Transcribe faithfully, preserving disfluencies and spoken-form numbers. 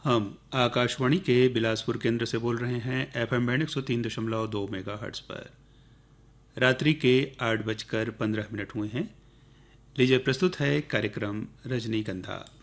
हम आकाशवाणी के बिलासपुर केंद्र से बोल रहे हैं एफएम बैंड एक सौ तीन दशमलव दो मेगा हर्ट्ज पर। रात्रि के आठ बजकर पंद्रह मिनट हुए हैं। लीजिए प्रस्तुत है कार्यक्रम रजनीगंधा।